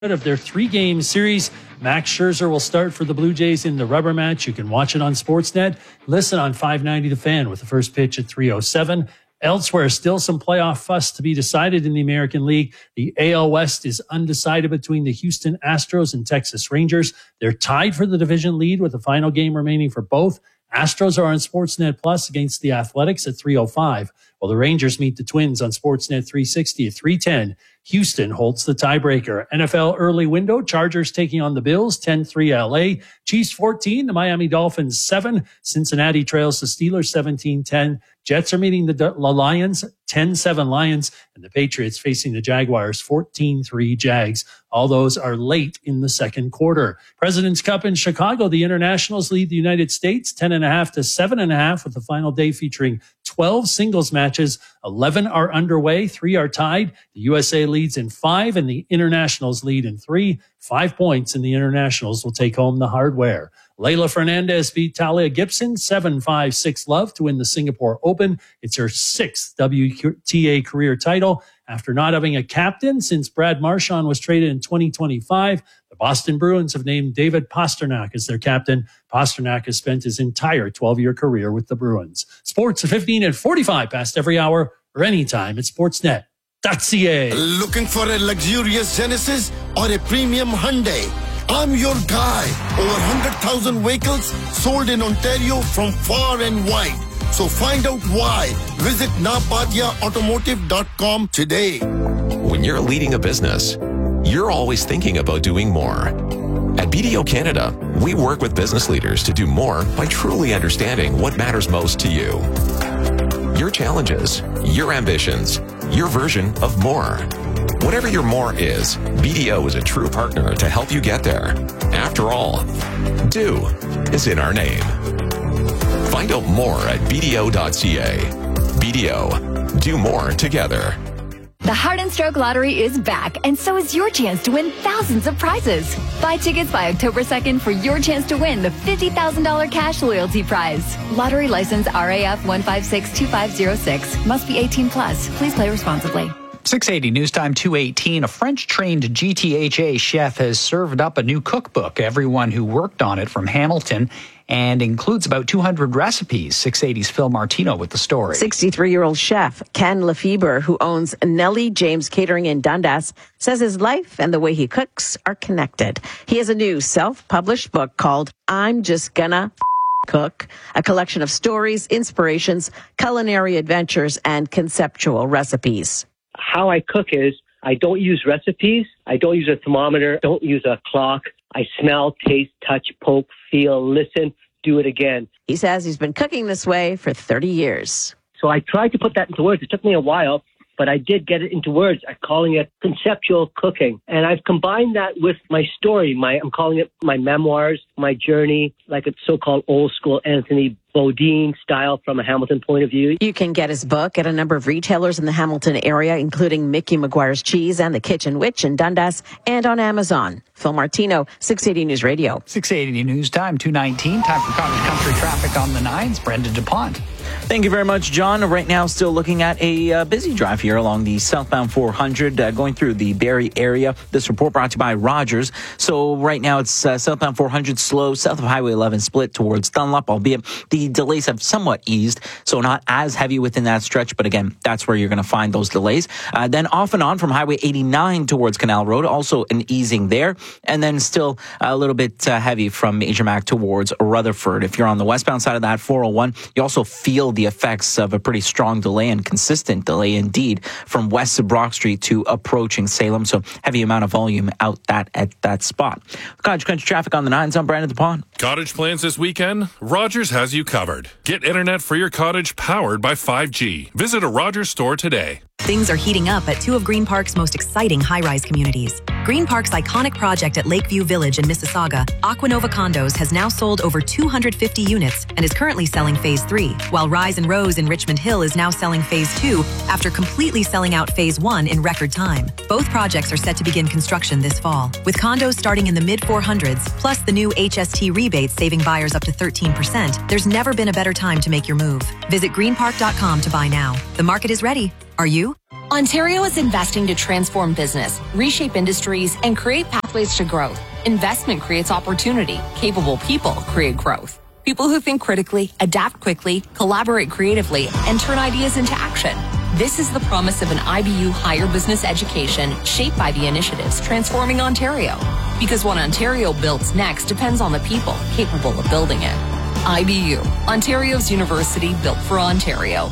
of their 3-game series. Max Scherzer will start for the Blue Jays in the rubber match. You can watch it on Sportsnet. Listen on 590 The Fan with the first pitch at 3:07. Elsewhere, still some playoff fuss to be decided in the American League. The AL West is undecided between the Houston Astros and Texas Rangers. They're tied for the division lead with the final game remaining for both. Astros are on Sportsnet Plus against the Athletics at 3:05, while the Rangers meet the Twins on Sportsnet 360 at 3:10. Houston holds the tiebreaker. NFL early window, Chargers taking on the Bills, 10-3 LA. Chiefs 14, the Miami Dolphins 7. Cincinnati trails the Steelers 17-10. Jets are meeting the Lions, 10-7 Lions, and the Patriots facing the Jaguars, 14-3 Jags. All those are late in the second quarter. President's Cup in Chicago, the Internationals lead the United States 10.5 to 7.5 with the final day featuring 12 singles matches. 11 are underway, 3 are tied. The USA leads in 5 and the Internationals lead in 3. 5 points and the Internationals will take home the hardware. Leylah Fernandez beat Talia Gibson 7-5-6 love to win the Singapore Open. It's her 6th WTA career title. After not having a captain since Brad Marchand was traded in 2025, the Boston Bruins have named David Pastrnak as their captain. Pastrnak has spent his entire 12-year career with the Bruins. Sports at 15 and 45 past every hour or anytime at Sportsnet.ca. Looking for a luxurious Genesis or a premium Hyundai? I'm your guy. Over 100,000 vehicles sold in Ontario from far and wide. So find out why. Visit napadiaautomotive.com today. When you're leading a business, you're always thinking about doing more. At BDO Canada, we work with business leaders to do more by truly understanding what matters most to you. Your challenges, your ambitions, your version of more. Whatever your more is, BDO is a true partner to help you get there. After all, do is in our name. Find out more at BDO.ca. BDO, do more together. The Heart and Stroke Lottery is back, and so is your chance to win thousands of prizes. Buy tickets by October 2nd for your chance to win the $50,000 cash loyalty prize. Lottery license RAF 1562506. Must be 18 plus. Please play responsibly. 680 News Time 218. A French-trained GTHA chef has served up a new cookbook. Everyone who worked on it from Hamilton, and includes about 200 recipes. 680's Phil Martino with the story. 63-year-old chef Ken Lefebvre, who owns Nellie James Catering in Dundas, says his life and the way he cooks are connected. He has a new self-published book called I'm Just Gonna Cook, a collection of stories, inspirations, culinary adventures, and conceptual recipes. How I cook is I don't use recipes. I don't use a thermometer. Don't use a clock. I smell, taste, touch, poke, feel, listen, do it again. He says he's been cooking this way for 30 years. So I tried to put that into words. It took me a while, but I did get it into words. I'm calling it conceptual cooking. And I've combined that with my story. I'm calling it my memoirs, my journey, like a so-called old school Anthony Bourdain style from a Hamilton point of view. You can get his book at a number of retailers in the Hamilton area, including Mickey McGuire's Cheese and the Kitchen Witch in Dundas, and on Amazon. Phil Martino, 680 News Radio. 680 News Time 219. Time for Cottage Country traffic on the 9s. Brendan DuPont. Thank you very much, John. Right now, still looking at a busy drive here along the southbound 400, going through the Barrie area. This report brought to you by Rogers. So right now, it's southbound 400 slow, south of Highway 11 split towards Dunlop, albeit the delays have somewhat eased, so not as heavy within that stretch, but again, that's where you're going to find those delays. Then off and on from Highway 89 towards Canal Road, also an easing there, and then still a little bit heavy from Major Mac towards Rutherford. If you're on the westbound side of that 401, you also feel the effects of a pretty strong delay and consistent delay indeed from west of Brock Street to approaching Salem, so heavy amount of volume out at that spot. Cottage Country traffic on the 9s. I'm Brandon DuPont. Cottage plans this weekend? Rogers has you covered. Get internet for your cottage powered by 5G. Visit a Rogers store today. Things are heating up at two of Green Park's most exciting high-rise communities. Green Park's iconic project at Lakeview Village in Mississauga, Aquanova Condos, has now sold over 250 units and is currently selling Phase 3, while Rise and Rose in Richmond Hill is now selling Phase 2 after completely selling out Phase 1 in record time. Both projects are set to begin construction this fall, with condos starting in the mid-400s, plus the new HST rebates saving buyers up to 13%. There's never been a better time to make your move. Visit greenpark.com to buy now. The market is ready. Are you? Ontario is investing to transform business, reshape industries, and create pathways to growth. Investment creates opportunity. Capable people create growth. People who think critically, adapt quickly, collaborate creatively, and turn ideas into action. This is the promise of an IBU higher business education shaped by the initiatives transforming Ontario. Because what Ontario builds next depends on the people capable of building it. IBU, Ontario's university built for Ontario.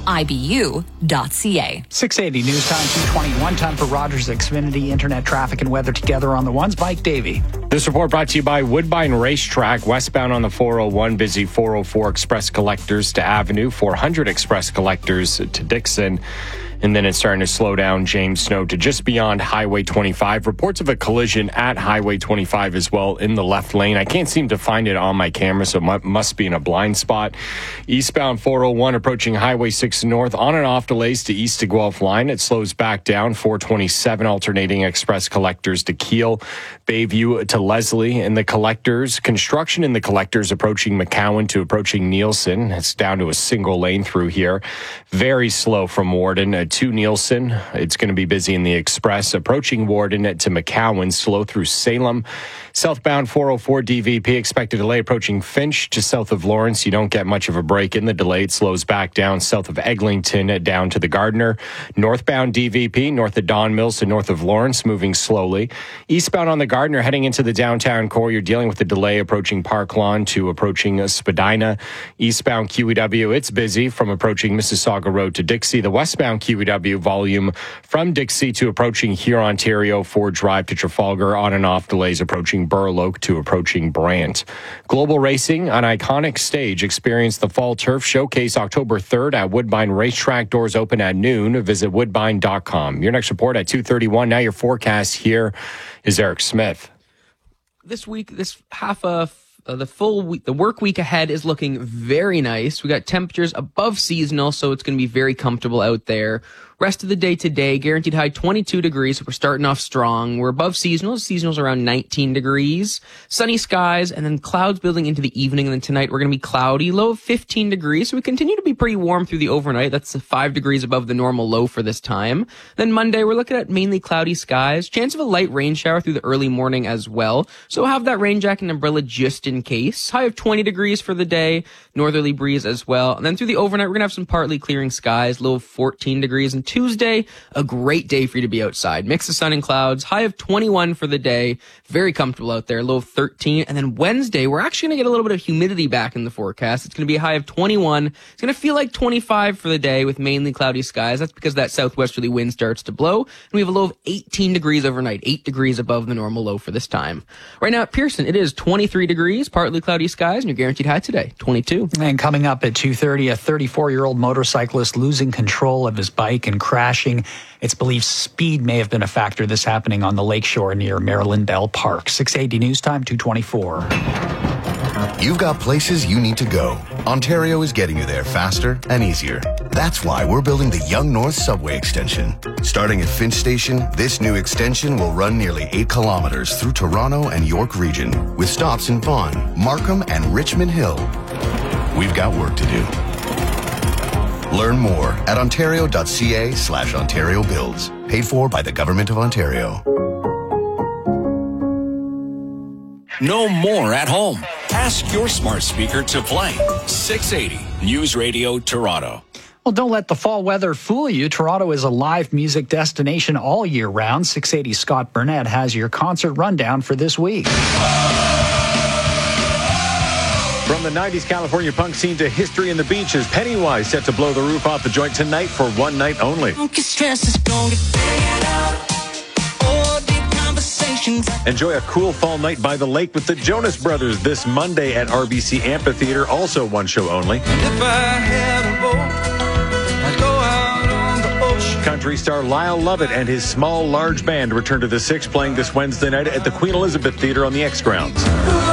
IBU.ca. 680 News Time 221. Time for Rogers Xfinity Internet traffic and weather together on the ones. Mike Davey. This report brought to you by Woodbine Racetrack. Westbound on the 401, busy 404 Express Collectors to Avenue, 400 Express Collectors to Dixon. And then it's starting to slow down James Snow to just beyond Highway 25. Reports of a collision at Highway 25 as well in the left lane. I can't seem to find it on my camera, so it must be in a blind spot. Eastbound 401 approaching Highway 6 North. On and off delays to East to Guelph line. It slows back down 427 alternating Express Collectors to Kiel. Bayview to Leslie. And the Collectors. Construction in the Collectors approaching McCowan to approaching Nielsen. It's down to a single lane through here. Very slow from Warden to Nielsen. It's going to be busy in the Express. Approaching Warden to McCowan, slow through Salem. Southbound 404 DVP, expected delay approaching Finch to south of Lawrence. You don't get much of a break in the delay. It slows back down south of Eglinton down to the Gardiner. Northbound DVP, north of Don Mills to north of Lawrence, moving slowly. Eastbound on the Gardiner, heading into the downtown core, you're dealing with the delay approaching Park Lawn to approaching Spadina. Eastbound QEW, it's busy from approaching Mississauga Road to Dixie. The westbound QEW volume from Dixie to approaching Huron, Ontario, Ford Drive to Trafalgar, on and off delays approaching Burloak to approaching Brant. Global Racing, an iconic stage. Experience the Fall Turf Showcase October 3rd at Woodbine Racetrack. Doors open at noon. Visit woodbine.com. Your next report at 2:31. Now your forecast. Here is Eric Smith. This week, this half of the full week, the work week ahead is looking very nice. We got temperatures above seasonal, so it's going to be very comfortable out there. Rest of the day today, guaranteed high 22 degrees. So we're starting off strong. We're above seasonal. Seasonal's around 19 degrees. Sunny skies, and then clouds building into the evening. And then tonight we're going to be cloudy, low of 15 degrees. So we continue to be pretty warm through the overnight. That's 5 degrees above the normal low for this time. Then Monday, we're looking at mainly cloudy skies. Chance of a light rain shower through the early morning as well. So have that rain jacket and umbrella just in case. High of 20 degrees for the day. Northerly breeze as well. And then through the overnight, we're going to have some partly clearing skies, low of 14 degrees. And Tuesday, a great day for you to be outside. Mix of sun and clouds, high of 21 for the day. Very comfortable out there, low of 13. And then Wednesday, we're actually going to get a little bit of humidity back in the forecast. It's going to be a high of 21. It's going to feel like 25 for the day with mainly cloudy skies. That's because that southwesterly wind starts to blow. And we have a low of 18 degrees overnight, 8 degrees above the normal low for this time. Right now at Pearson, it is 23 degrees, partly cloudy skies, and your guaranteed high today, 22. And coming up at 2:30, a 34-year-old motorcyclist losing control of his bike and crashing. It's believed speed may have been a factor. This happening on the lakeshore near Maryland Bell Park. 680 News Time, 2:24. You've got places you need to go. Ontario is getting you there faster and easier. That's why we're building the Yonge North Subway Extension. Starting at Finch Station, this new extension will run nearly 8 kilometers through Toronto and York region, with stops in Vaughan, Markham, and Richmond Hill. We've got work to do. Learn more at ontario.ca/Ontario Builds. Paid for by the Government of Ontario. No more at home. Ask your smart speaker to play 680 News Radio Toronto. Well, don't let the fall weather fool you. Toronto is a live music destination all year round. 680 Scott Burnett has your concert rundown for this week. From the 90s California punk scene to history in the beaches, Pennywise set to blow the roof off the joint tonight for one night only. Enjoy a cool fall night by the lake with the Jonas Brothers this Monday at RBC Amphitheater, also one show only. Country star Lyle Lovett and his small, large band return to the Six, playing this Wednesday night at the Queen Elizabeth Theater on the X grounds.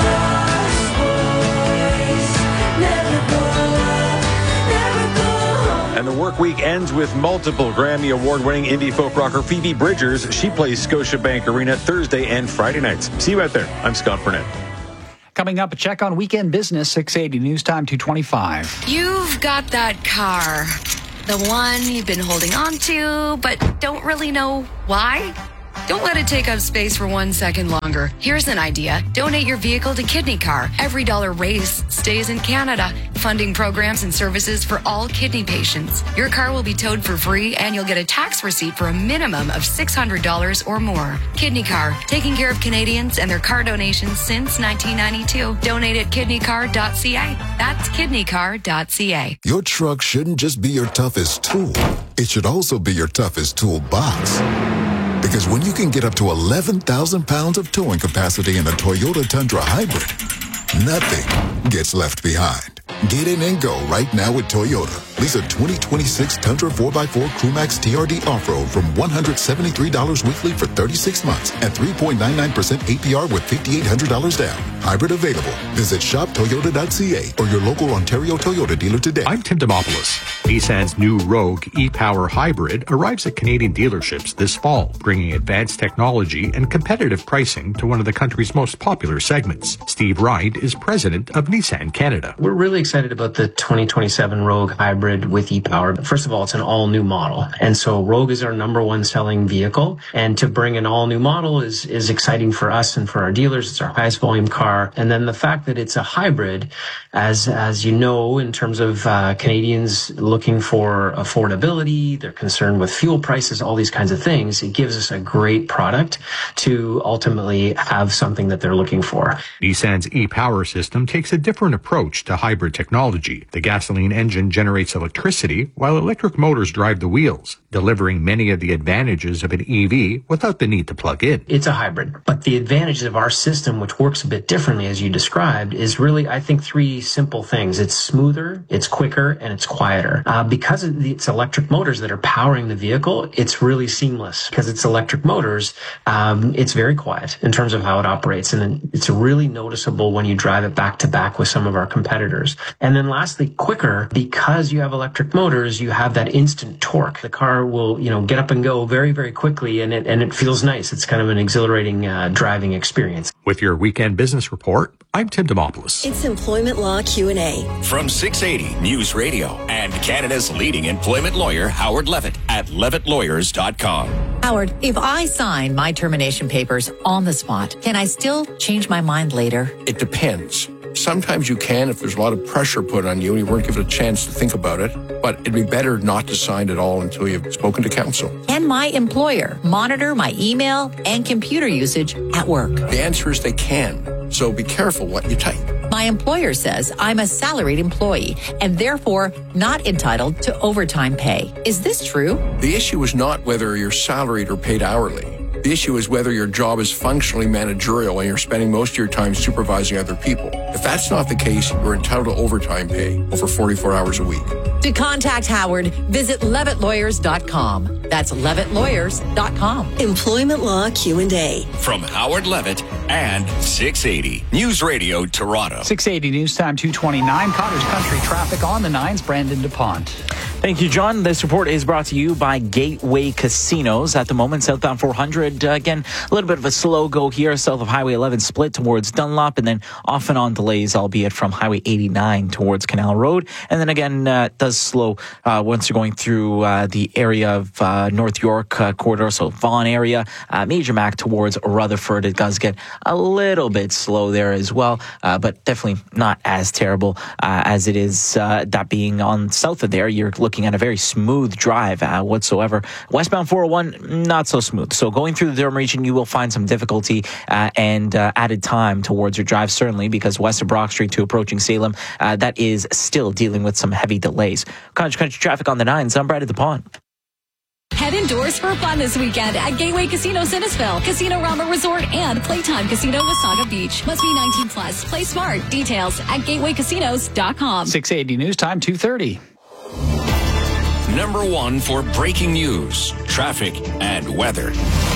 And the work week ends with multiple Grammy Award-winning indie folk rocker Phoebe Bridgers. She plays Scotiabank Arena Thursday and Friday nights. See you out there. I'm Scott Burnett. Coming up, a check on weekend business, 680 News Time, 225. You've got that car. The one you've been holding on to, but don't really know why? Don't let it take up space for 1 second longer. Here's an idea. Donate your vehicle to Kidney Car. Every dollar raised stays in Canada, funding programs and services for all kidney patients. Your car will be towed for free, and you'll get a tax receipt for a minimum of $600 or more. Kidney Car, taking care of Canadians and their car donations since 1992. Donate at kidneycar.ca. That's kidneycar.ca. Your truck shouldn't just be your toughest tool. It should also be your toughest toolbox. Because when you can get up to 11,000 pounds of towing capacity in a Toyota Tundra Hybrid, nothing gets left behind. Get in and go right now with Toyota. Lease a 2026 Tundra 4x4 Crewmax TRD Off-Road from $173 weekly for 36 months at 3.99% APR with $5,800 down. Hybrid available. Visit shoptoyota.ca or your local Ontario Toyota dealer today. I'm Tim Demopoulos. Nissan's new Rogue e-Power Hybrid arrives at Canadian dealerships this fall, bringing advanced technology and competitive pricing to one of the country's most popular segments. Steve Wright is president of Nissan Canada. We're really excited about the 2027 Rogue Hybrid with e-Power. First of all, it's an all-new model. And so Rogue is our number one selling vehicle. And to bring an all-new model is exciting for us and for our dealers. It's our highest volume car. And then the fact that it's a hybrid, as you know, in terms of Canadians looking for affordability, they're concerned with fuel prices, all these kinds of things, it gives us a great product to ultimately have something that they're looking for. Nissan's e-Power system takes a different approach to hybrid technology. The gasoline engine generates electricity while electric motors drive the wheels, delivering many of the advantages of an EV without the need to plug in. It's a hybrid, but the advantage of our system, which works a bit differently as you described, is really, I think, three simple things. It's smoother, it's quicker, and it's quieter. Because it's electric motors that are powering the vehicle, it's really seamless. Because it's electric motors, it's very quiet in terms of how it operates, and it's really noticeable when you drive it back to back with some of our competitors. And then lastly, quicker, because you have electric motors, you have that instant torque. The car will, get up and go very, very quickly, and it feels nice. It's kind of an exhilarating driving experience. With your weekend business report, I'm Tim Demopoulos. It's Employment Law Q&A. From 680 News Radio and Canada's leading employment lawyer, Howard Levitt at levittlawyers.com. Howard, if I sign my termination papers on the spot, can I still change my mind later? It depends. Sometimes you can if there's a lot of pressure put on you and you weren't given a chance to think about it, but it'd be better not to sign at all until you've spoken to counsel. Can my employer monitor my email and computer usage at work? The answer is they can, so be careful what you type. My employer says I'm a salaried employee and therefore not entitled to overtime pay. Is this true? The issue is not whether you're salaried or paid hourly. The issue is whether your job is functionally managerial and you're spending most of your time supervising other people. If that's not the case, you're entitled to overtime pay over 44 hours a week. To contact Howard, visit levittlawyers.com. That's levittlawyers.com. Employment Law Q&A. From Howard Levitt and 680 News Radio Toronto. 680 News Time 229. Cottage Country traffic on the 9s. Brandon DuPont. Thank you, John. This report is brought to you by Gateway Casinos. At the moment, southbound 400, again, a little bit of a slow go here, south of Highway 11 split towards Dunlop, and then off and on delays, albeit from Highway 89 towards Canal Road. And then again, does slow once you're going through the area of North York corridor, so Vaughan area, Major Mac towards Rutherford. It does get a little bit slow there as well, but definitely not as terrible as it is that being on south of there. You're looking at a very smooth drive whatsoever. Westbound 401, not so smooth. So going through the Durham region, you will find some difficulty and added time towards your drive, certainly, because west of Brock Street to approaching Salem, that is still dealing with some heavy delays. Cottage Country traffic on the 9s. I'm Brad at the Pond. Head indoors for fun this weekend at Gateway Casino Sinnesville, Casino Rama Resort, and Playtime Casino Wasaga Beach. Must be 19 plus. Play smart. Details at gatewaycasinos.com. 680 News Time 2:30. Number one for breaking news, traffic, and weather.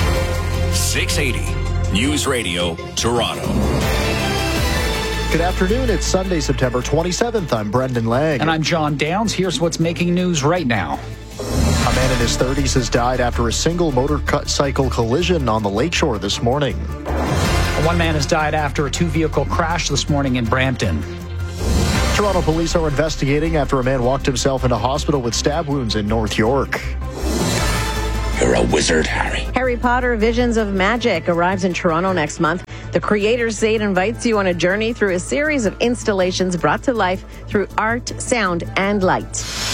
680 News Radio Toronto. Good afternoon. It's Sunday, September 27th. I'm Brendan Lang. And I'm John Downs. Here's what's making news right now. A man in his 30s has died after a single motorcycle collision on the lakeshore this morning. One man has died after a two-vehicle crash this morning in Brampton. Toronto police are investigating after a man walked himself into hospital with stab wounds in North York. You're a wizard, Harry. Harry Potter Visions of Magic arrives in Toronto next month. The creators say it invites you on a journey through a series of installations brought to life through art, sound, and light.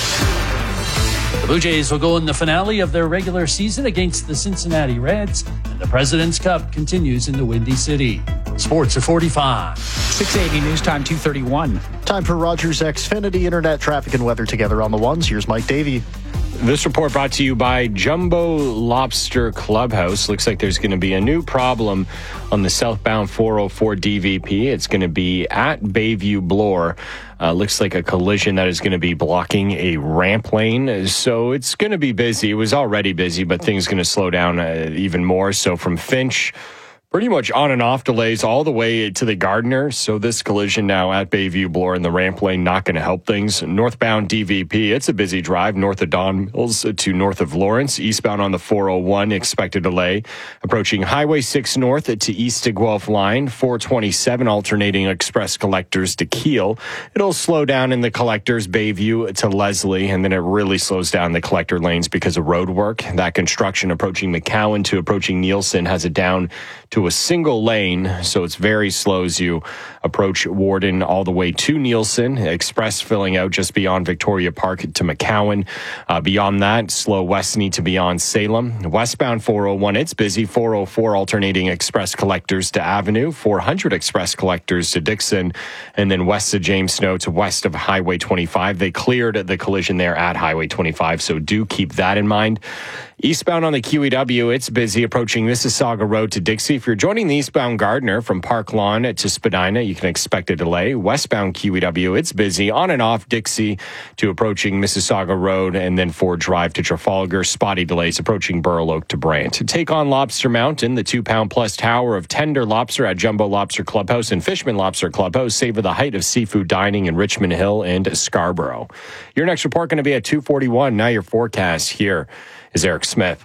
The Blue Jays will go in the finale of their regular season against the Cincinnati Reds, and the President's Cup continues in the Windy City. Sports at 45. 680 News Time 2:31. Time for Rogers Xfinity Internet traffic and weather together on the ones. Here's Mike Davey. This report brought to you by Jumbo Lobster Clubhouse. Looks like there's going to be a new problem on the southbound 404 DVP. It's going to be at Bayview Bloor. Looks like a collision that is going to be blocking a ramp lane. So it's going to be busy. It was already busy, but things going to slow down even more. So from Finch, pretty much on and off delays all the way to the Gardiner. So this collision now at Bayview Bloor in the ramp lane, not going to help things. Northbound DVP, it's a busy drive north of Don Mills to north of Lawrence. Eastbound on the 401, expected delay. Approaching Highway 6 north to east to Guelph line. 427 alternating express collectors to Kiel. It'll slow down in the collectors, Bayview to Leslie, and then it really slows down the collector lanes because of road work. That construction approaching McCowan to approaching Nielsen has it down to a single lane, so it's very slow as you approach Warden all the way to Nielsen. Express filling out just beyond Victoria Park to McCowan. Beyond that, slow Westney to beyond Salem. Westbound 401, it's busy. 404 alternating express collectors to Avenue. 400 express collectors to Dixon. And then west of James Snow to west of Highway 25. They cleared the collision there at Highway 25, so do keep that in mind. Eastbound on the QEW, it's busy approaching Mississauga Road to Dixie. If you're joining the eastbound Gardiner from Park Lawn to Spadina, you can expect a delay. Westbound QEW, it's busy on and off Dixie to approaching Mississauga Road, and then Ford Drive to Trafalgar. Spotty delays approaching Burl Oak to Brant. To take on Lobster Mountain, the 2-pound plus tower of tender lobster at Jumbo Lobster Clubhouse and Fishman Lobster Clubhouse. Savor the height of seafood dining in Richmond Hill and Scarborough. Your next report going to be at 2:41. Now your forecast. Here is Eric Smith.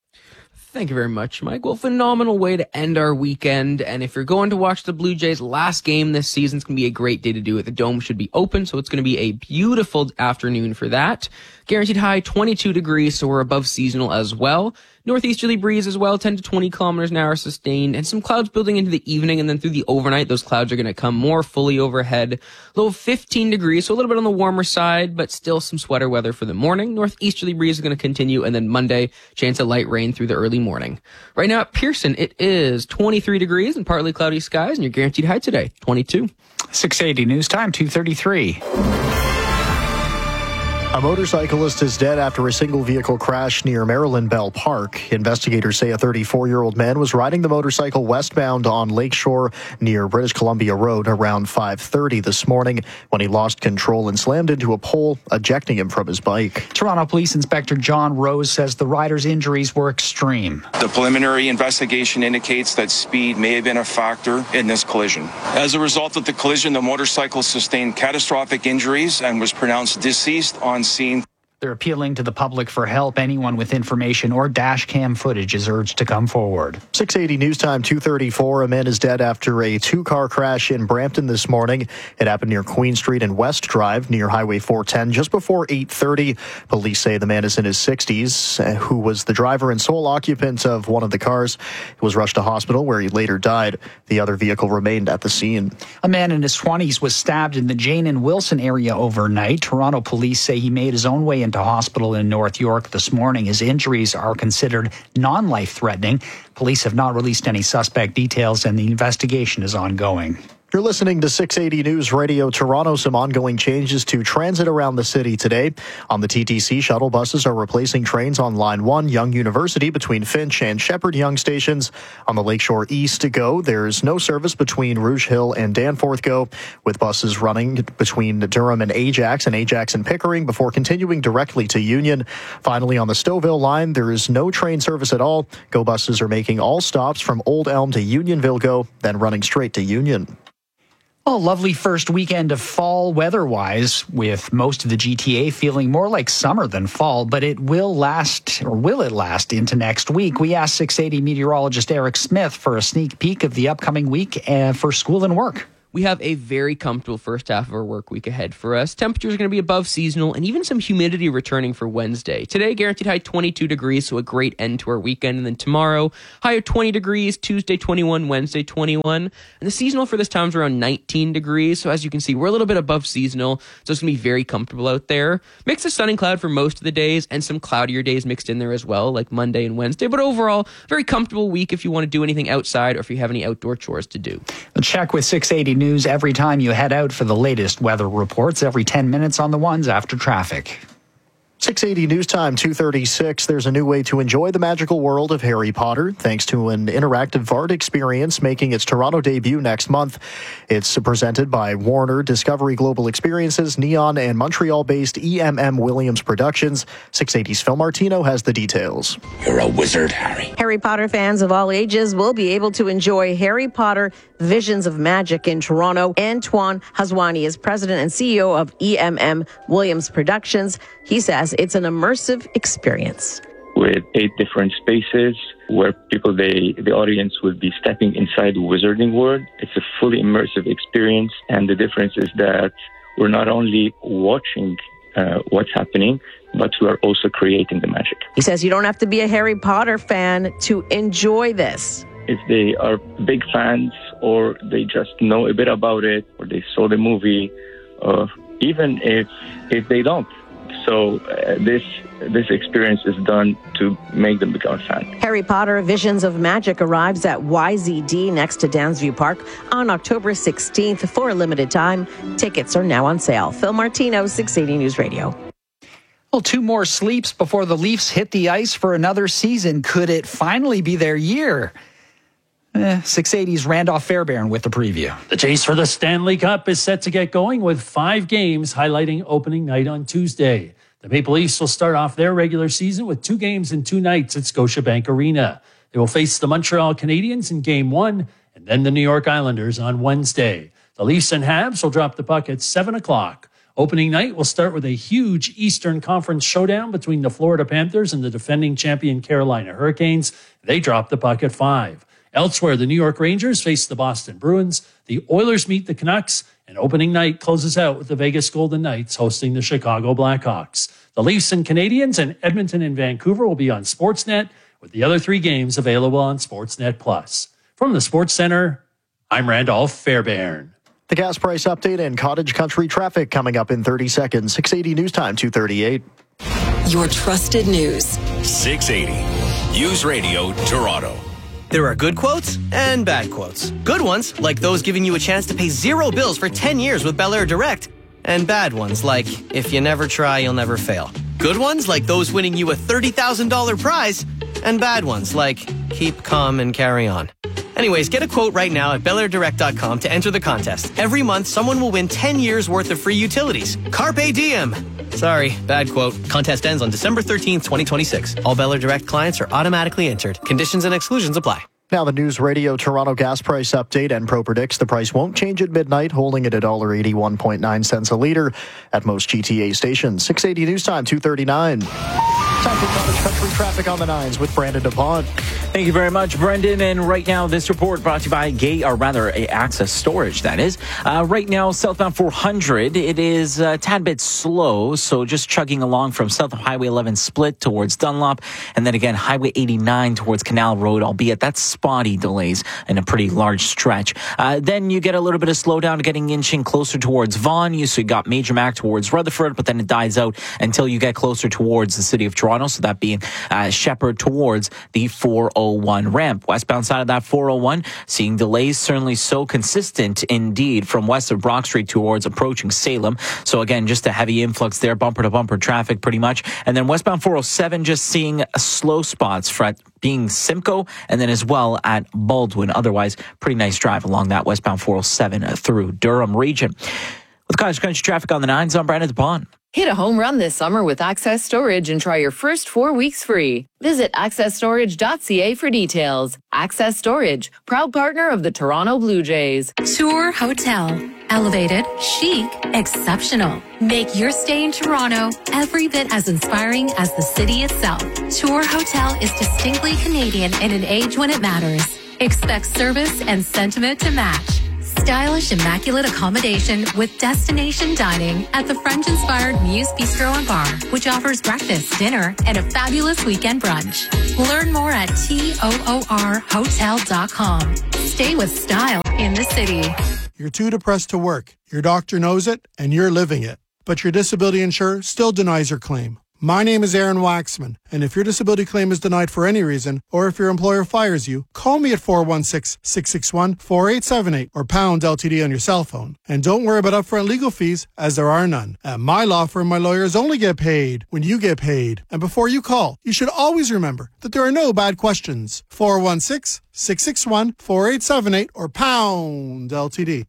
Thank you very much, Mike. Well, phenomenal way to end our weekend. And if you're going to watch the Blue Jays' last game this season, it's going to be a great day to do it. The Dome should be open, so it's going to be a beautiful afternoon for that. Guaranteed high 22 degrees, so we're above seasonal as well. Northeasterly breeze as well, 10 to 20 kilometers an hour sustained, and some clouds building into the evening, and then through the overnight, those clouds are going to come more fully overhead. Low of 15 degrees, so a little bit on the warmer side, but still some sweater weather for the morning. Northeasterly breeze is going to continue, and then Monday, chance of light rain through the early morning. Right now at Pearson, it is 23 degrees and partly cloudy skies, and your guaranteed high today, 22. 680 News Time, 2:33. A motorcyclist is dead after a single vehicle crash near Maryland Bell Park. Investigators say a 34-year-old man was riding the motorcycle westbound on Lakeshore near British Columbia Road around 5:30 this morning when he lost control and slammed into a pole, ejecting him from his bike. Toronto Police Inspector John Rose says the rider's injuries were extreme. The preliminary investigation indicates that speed may have been a factor in this collision. As a result of the collision, the motorcycle sustained catastrophic injuries and was pronounced deceased on scene. They're appealing to the public for help. Anyone with information or dash cam footage is urged to come forward. 680 News Time, 2:34. A man is dead after a two-car crash in Brampton this morning. It happened near Queen Street and West Drive near Highway 410 just before 8:30. Police say the man is in his 60s, who was the driver and sole occupant of one of the cars. He was rushed to hospital where he later died. The other vehicle remained at the scene. A man in his 20s was stabbed in the Jane and Wilson area overnight. Toronto police say he made his own way into hospital in North York this morning. His injuries are considered non-life-threatening. Police have not released any suspect details, and the investigation is ongoing. You're listening to 680 News Radio Toronto. Some ongoing changes to transit around the city today. On the TTC, shuttle buses are replacing trains on Line 1, Yonge University, between Finch and Shepherd Yonge stations. On the Lakeshore East GO, there's no service between Rouge Hill and Danforth GO, with buses running between Durham and Ajax and Pickering before continuing directly to Union. Finally, on the Stouffville line, there is no train service at all. GO buses are making all stops from Old Elm to Unionville GO, then running straight to Union. Well, lovely first weekend of fall weather-wise, with most of the GTA feeling more like summer than fall, but it will last, or will it last, into next week? We asked 680 meteorologist Eric Smith for a sneak peek of the upcoming week for school and work. we have a very comfortable first half of our work week ahead for us. Temperatures are going to be above seasonal and even some humidity returning for Wednesday. Today, guaranteed high 22 degrees, so a great end to our weekend. And then tomorrow, high of 20 degrees, Tuesday 21, Wednesday 21. And the seasonal for this time is around 19 degrees. So as you can see, we're a little bit above seasonal, so it's going to be very comfortable out there. Mix of sun and cloud for most of the days and some cloudier days mixed in there as well, like Monday and Wednesday. But overall, very comfortable week if you want to do anything outside or if you have any outdoor chores to do. Check with 680 News every time you head out for the latest weather reports, every 10 minutes on the ones after traffic. 680 News Time, 2:36. There's a new way to enjoy the magical world of Harry Potter, thanks to an interactive VART experience making its Toronto debut next month. It's presented by Warner, Discovery Global Experiences, Neon, and Montreal-based EMM Williams Productions. 680's Phil Martino has the details. You're a wizard, Harry. Harry Potter fans of all ages will be able to enjoy Harry Potter Visions of Magic in Toronto. Antoine Hazwani is president and CEO of EMM Williams Productions. He says it's an immersive experience. With 8 different spaces where the audience will be stepping inside the wizarding world. It's a fully immersive experience. And the difference is that we're not only watching what's happening, but we are also creating the magic. He says you don't have to be a Harry Potter fan to enjoy this. If they are big fans or they just know a bit about it or they saw the movie, even if they don't. So this experience is done to make them become a fan. Harry Potter Visions of Magic arrives at YZD next to Downsview Park on October 16th for a limited time. Tickets are now on sale. Phil Martino, 680 News Radio. Well, 2 more sleeps before the Leafs hit the ice for another season. Could it finally be their year? 680's Randolph Fairbairn with the preview. The chase for the Stanley Cup is set to get going with 5 games highlighting opening night on Tuesday. The Maple Leafs will start off their regular season with 2 games and 2 nights at Scotiabank Arena. They will face the Montreal Canadiens in Game 1 and then the New York Islanders on Wednesday. The Leafs and Habs will drop the puck at 7 o'clock. Opening night will start with a huge Eastern Conference showdown between the Florida Panthers and the defending champion Carolina Hurricanes. They drop the puck at 5. Elsewhere, the New York Rangers face the Boston Bruins, the Oilers meet the Canucks, and opening night closes out with the Vegas Golden Knights hosting the Chicago Blackhawks. The Leafs and Canadiens and Edmonton and Vancouver will be on Sportsnet, with the other 3 games available on Sportsnet Plus. From the Sports Center, I'm Randolph Fairbairn. The gas price update and cottage country traffic coming up in 30 seconds. 680 News Time, 2:38. Your trusted news. 680 News Radio Toronto. There are good quotes and bad quotes. Good ones, like those giving you a chance to pay 0 bills for 10 years with Bel Air Direct. And bad ones, like, if you never try, you'll never fail. Good ones, like those winning you a $30,000 prize. And bad ones, like, keep calm and carry on. Anyways, get a quote right now at BelAirDirect.com to enter the contest. Every month, someone will win 10 years worth of free utilities. Carpe diem. Sorry, bad quote. Contest ends on December 13th, 2026. All Bel Air Direct clients are automatically entered. Conditions and exclusions apply. Now the News Radio Toronto gas price update. Enpro predicts the price won't change at midnight, holding it at $1.81.9 a litre at most GTA stations. 680 News Time, 2:39. Time for cottage country traffic on the 9s with Brandon DePont. Thank you very much, Brendan. And right now, this report brought to you by Access Storage, that is. Right now, southbound 400, it is a tad bit slow, so just chugging along from south of Highway 11 split towards Dunlop, and then again, Highway 89 towards Canal Road, albeit that's spotty delays in a pretty large stretch. Then you get a little bit of slowdown inching closer towards Vaughan. You got Major Mac towards Rutherford, but then it dies out until you get closer towards the city of Toronto, so that being Shepherd towards the 401 ramp. Westbound side of that 401, seeing delays, certainly so consistent indeed from west of Brock Street towards approaching Salem. So again, just a heavy influx there, bumper to bumper traffic pretty much. And then westbound 407, just seeing slow spots for being Simcoe and then as well at Baldwin. Otherwise, pretty nice drive along that westbound 407 through Durham region. With cottage country traffic on the 9s, I'm Brandon DePont. Hit a home run this summer with Access Storage and try your first 4 weeks free. Visit accessstorage.ca for details. Access Storage, proud partner of the Toronto Blue Jays. Tour Hotel. Elevated, chic, exceptional. Make your stay in Toronto every bit as inspiring as the city itself. Tour Hotel is distinctly Canadian in an age when it matters. Expect service and sentiment to match. Stylish, immaculate accommodation with destination dining at the French-inspired Muse Bistro and Bar, which offers breakfast, dinner, and a fabulous weekend brunch. Learn more at TOORhotel.com. Stay with style in the city. You're too depressed to work. Your doctor knows it, and you're living it. But your disability insurer still denies your claim. My name is Aaron Waxman, and if your disability claim is denied for any reason, or if your employer fires you, call me at 416-661-4878 or pound LTD on your cell phone. And don't worry about upfront legal fees, as there are none. At my law firm, my lawyers only get paid when you get paid. And before you call, you should always remember that there are no bad questions. 416-661-4878 or pound LTD.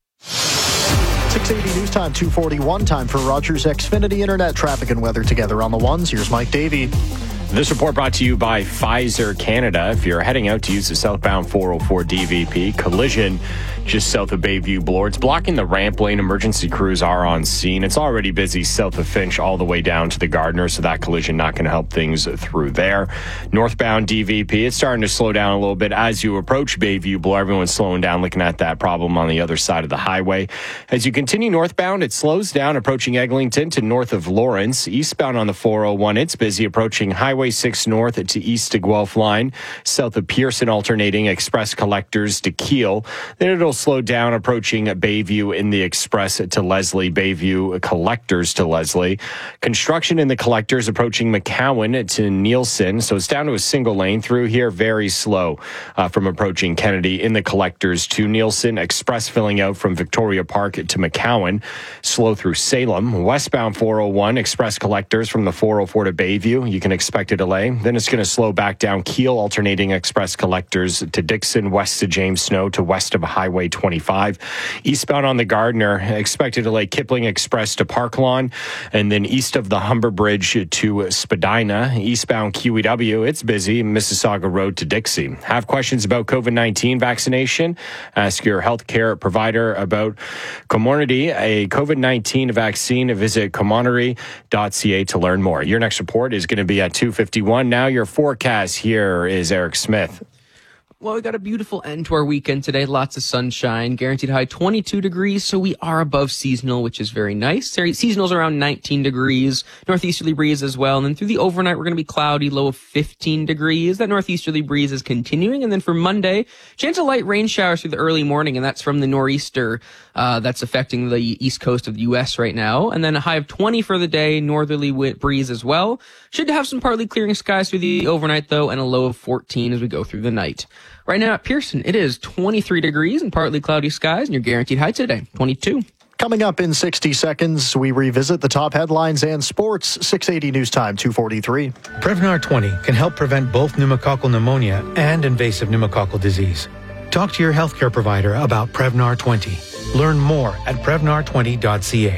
680 News Time, 2:41. Time for Rogers Xfinity Internet traffic and weather together on the ones. Here's Mike Davey. This report brought to you by Pfizer Canada. If you're heading out to use the southbound 404 DVP, collision just south of Bayview Bloor. It's blocking the ramp lane. Emergency crews are on scene. It's already busy south of Finch all the way down to the Gardner, so that collision not going to help things through there. Northbound DVP, it's starting to slow down a little bit as you approach Bayview Bloor. Everyone's slowing down, looking at that problem on the other side of the highway. As you continue northbound, it slows down approaching Eglinton to north of Lawrence. Eastbound on the 401, it's busy approaching Highway 6 north to east to Guelph line. South of Pearson, alternating Express Collectors to Kiel. Then it'll slow down approaching Bayview in the Express to Leslie. Bayview Collectors to Leslie. Construction in the Collectors approaching McCowan to Nielsen. So it's down to a single lane through here. Very slow from approaching Kennedy in the Collectors to Nielsen. Express filling out from Victoria Park to McCowan. Slow through Salem. Westbound 401, Express Collectors from the 404 to Bayview. You can expect a delay. Then it's going to slow back down Kiel, alternating Express Collectors to Dixon, west to James Snow to west of Highway 25. Eastbound on the Gardner, expect a delay Kipling Express to Park Lawn, and then east of the Humber Bridge to Spadina. Eastbound QEW, it's busy, Mississauga Road to Dixie. Have questions about COVID-19 vaccination? Ask your healthcare provider about Comirnaty, a COVID-19 vaccine. Visit comirnaty.ca to learn more. Your next report is going to be at 2:51. Now your forecast. Here is Eric Smith. Well, we got a beautiful end to our weekend today. Lots of sunshine. Guaranteed high 22 degrees, so we are above seasonal, which is very nice. Seasonal's around 19 degrees. Northeasterly breeze as well. And then through the overnight, we're going to be cloudy, low of 15 degrees. That northeasterly breeze is continuing. And then for Monday, chance of light rain showers through the early morning, and that's from the nor'easter that's affecting the east coast of the U.S. right now. And then a high of 20 for the day, northerly breeze as well. Should have some partly clearing skies through the overnight, though, and a low of 14 as we go through the night. Right now at Pearson, it is 23 degrees and partly cloudy skies, and your guaranteed high today, 22. Coming up in 60 seconds, we revisit the top headlines and sports. 680 News Time, 2:43. Prevnar 20 can help prevent both pneumococcal pneumonia and invasive pneumococcal disease. Talk to your healthcare provider about Prevnar 20. Learn more at Prevnar20.ca.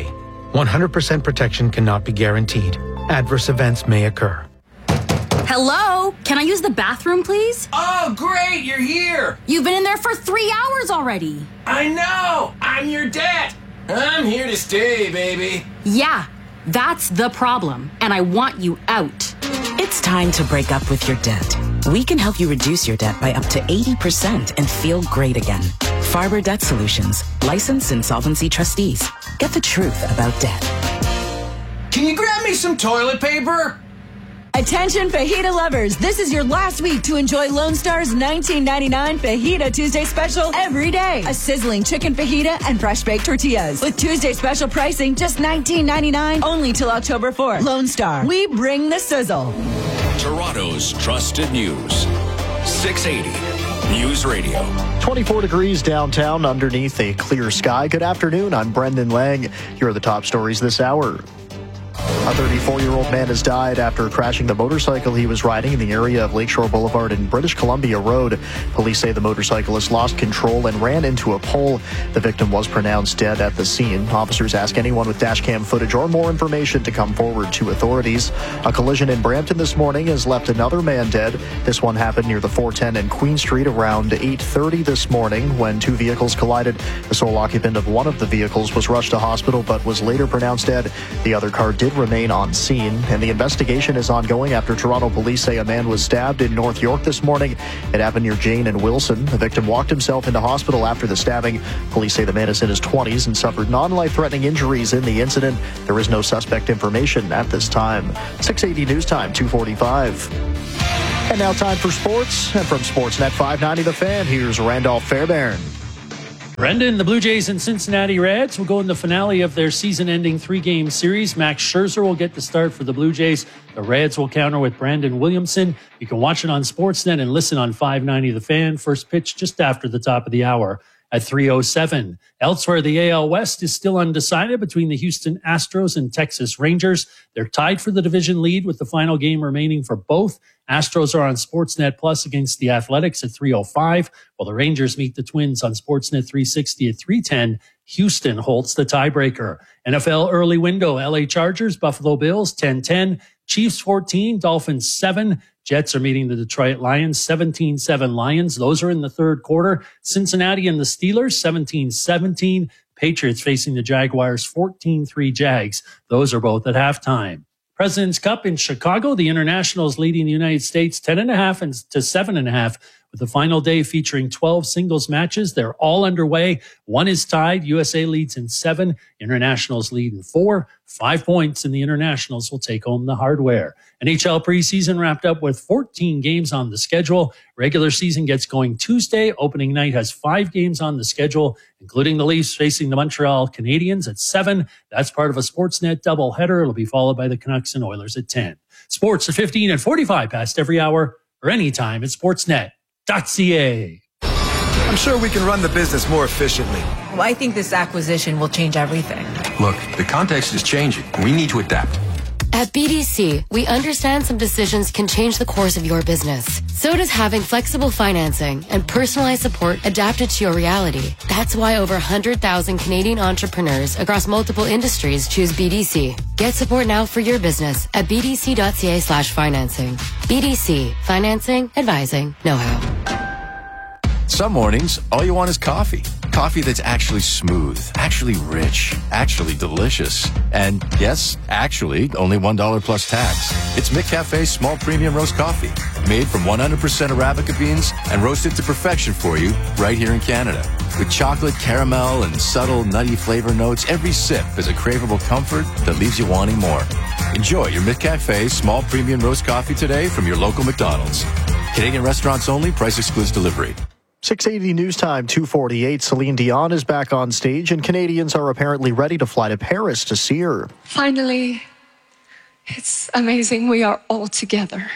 100% protection cannot be guaranteed. Adverse events may occur. Hello? Can I use the bathroom, please? Oh, great, you're here. You've been in there for 3 hours already. I know, I'm your dad. I'm here to stay, baby. Yeah, that's the problem, and I want you out. It's time to break up with your debt. We can help you reduce your debt by up to 80% and feel great again. Farber Debt Solutions, licensed insolvency trustees. Get the truth about debt. Can you grab me some toilet paper? Attention fajita lovers, this is your last week to enjoy Lone Star's $19.99 Fajita Tuesday special every day. A sizzling chicken fajita and fresh baked tortillas. With Tuesday special pricing just $19.99 only till October 4th. Lone Star, we bring the sizzle. Toronto's trusted news. 680 News Radio. 24 degrees downtown underneath a clear sky. Good afternoon, I'm Brendan Lang. Here are the top stories this hour. A 34-year-old man has died after crashing the motorcycle he was riding in the area of Lakeshore Boulevard and British Columbia Road. Police say the motorcyclist lost control and ran into a pole. The victim was pronounced dead at the scene. Officers ask anyone with dashcam footage or more information to come forward to authorities. A collision in Brampton this morning has left another man dead. This one happened near the 410 and Queen Street around 8:30 this morning when two vehicles collided. The sole occupant of one of the vehicles was rushed to hospital but was later pronounced dead. The other car did remain remain on scene, and the investigation is ongoing after Toronto police say a man was stabbed in North York this morning. It happened near Jane and Wilson. The victim walked himself into hospital after the stabbing. Police say the man is in his 20s and suffered non-life-threatening injuries in the incident. There is no suspect information at this time. 680 News Time, 2:45. And now time for sports. And from Sportsnet 590 The Fan, here's Randolph Fairbairn. Brendan, the Blue Jays and Cincinnati Reds will go in the finale of their season-ending 3-game series. Max Scherzer will get the start for the Blue Jays. The Reds will counter with Brandon Williamson. You can watch it on Sportsnet and listen on 590 The Fan. First pitch just after the top of the hour at 3:07. Elsewhere, the AL West is still undecided between the Houston Astros and Texas Rangers. They're tied for the division lead with the final game remaining for both. Astros are on Sportsnet Plus against the Athletics at 3:05, while the Rangers meet the Twins on Sportsnet 360 at 3:10. Houston holds the tiebreaker. NFL early window, LA Chargers, Buffalo Bills, 10-10. Chiefs 14, Dolphins 7. Jets are meeting the Detroit Lions, 17-7 Lions. Those are in the third quarter. Cincinnati and the Steelers, 17-17. Patriots facing the Jaguars, 14-3 Jags. Those are both at halftime. President's Cup in Chicago, the Internationals leading the United States 10.5 to 7.5 with the final day featuring 12 singles matches. They're all underway. One is tied. USA leads in 7. Internationals lead in 4. 5 points, and the Internationals will take home the hardware. NHL preseason wrapped up with 14 games on the schedule. Regular season gets going Tuesday. Opening night has 5 games on the schedule, including the Leafs facing the Montreal Canadiens at 7. That's part of a Sportsnet doubleheader. It'll be followed by the Canucks and Oilers at 10. Sports at 15 and 45 past every hour or anytime at sportsnet.ca. I'm sure we can run the business more efficiently. Well, I think this acquisition will change everything. Look, the context is changing. We need to adapt. At BDC, we understand some decisions can change the course of your business. So does having flexible financing and personalized support adapted to your reality. That's why over 100,000 Canadian entrepreneurs across multiple industries choose BDC. Get support now for your business at bdc.ca/financing. BDC, financing, advising, know-how. Some mornings, all you want is coffee. Coffee that's actually smooth, actually rich, actually delicious. And yes, actually, only $1 plus tax. It's McCafe's small premium roast coffee, made from 100% Arabica beans and roasted to perfection for you right here in Canada. With chocolate, caramel, and subtle nutty flavor notes, every sip is a craveable comfort that leaves you wanting more. Enjoy your McCafe small premium roast coffee today from your local McDonald's. Canadian restaurants only, price excludes delivery. 680 News Time, 2:48. Celine Dion is back on stage, and Canadians are apparently ready to fly to Paris to see her. Finally, it's amazing we are all together.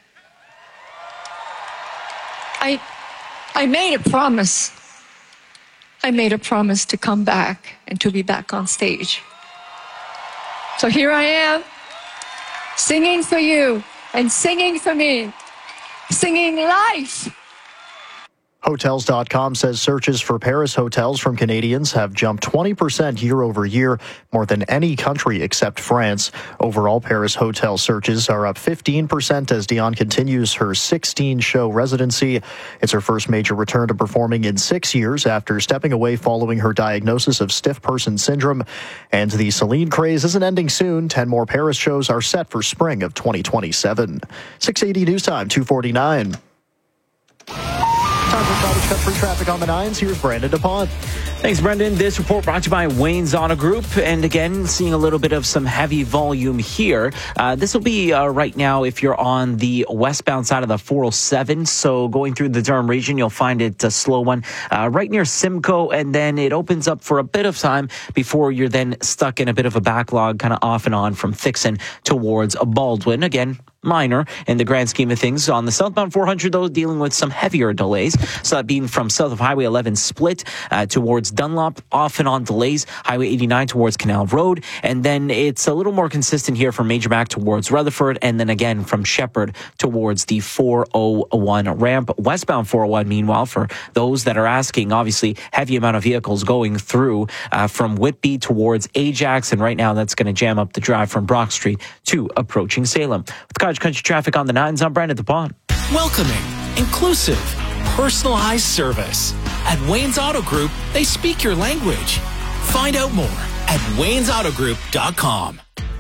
I made a promise. I made a promise to come back and to be back on stage. So here I am, singing for you and singing for me, singing life. Hotels.com says searches for Paris hotels from Canadians have jumped 20% year over year, more than any country except France. Overall, Paris hotel searches are up 15% as Dion continues her 16-show residency. It's her first major return to performing in 6 years after stepping away following her diagnosis of stiff person syndrome. And the Celine craze isn't ending soon. 10 more Paris shows are set for spring of 2027. 680 News Time, 2:49. Time for College Cut Free Traffic on the 9s. Here's Brandon DuPont. Thanks, Brendan. This report brought to you by Wayne's Auto Group. And again, seeing a little bit of some heavy volume here. This will be right now if you're on the westbound side of the 407. So going through the Durham region, you'll find it a slow one right near Simcoe. And then it opens up for a bit of time before you're then stuck in a bit of a backlog kind of off and on from Thixon towards Baldwin. Again, minor in the grand scheme of things. On the southbound 400, though, dealing with some heavier delays. So that being from south of Highway 11 split towards Dunlop, off and on delays. Highway 89 towards Canal Road. And then it's a little more consistent here from Major Mac towards Rutherford. And then again from Shepherd towards the 401 ramp. Westbound 401, meanwhile, for those that are asking, obviously, heavy amount of vehicles going through from Whitby towards Ajax. And right now, that's going to jam up the drive from Brock Street to approaching Salem. With Cottage Country Traffic on the 9s, I'm Brandon DuPont. Welcoming, inclusive, personalized service. At Wayne's Auto Group, they speak your language. Find out more at waynesautogroup.com.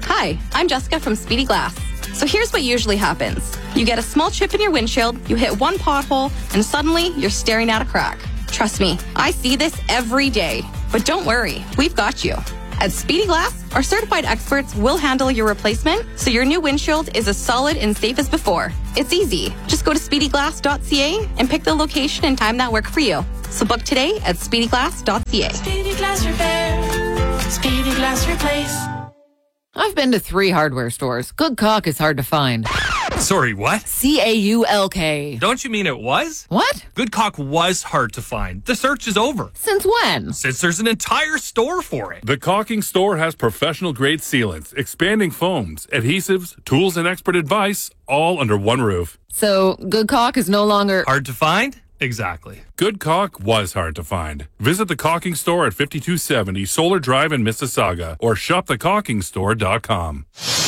Hi, I'm Jessica from Speedy Glass. So here's what usually happens. You get a small chip in your windshield, you hit one pothole, and suddenly you're staring at a crack. Trust me, I see this every day. But don't worry, we've got you. At Speedy Glass, our certified experts will handle your replacement so your new windshield is as solid and safe as before. It's easy. Just go to speedyglass.ca and pick the location and time that work for you. So book today at speedyglass.ca. Speedy Glass Repair. Speedy Glass Replace. I've been to 3 hardware stores. Good caulk is hard to find. Sorry, what? CAULK. Don't you mean it was? What? Good caulk was hard to find. The search is over. Since when? Since there's an entire store for it. The Caulking Store has professional-grade sealants, expanding foams, adhesives, tools, and expert advice, all under one roof. So, good caulk is no longer... Hard to find? Exactly. Good caulk was hard to find. Visit the Caulking Store at 5270 Solar Drive in Mississauga or shopthecaulkingstore.com.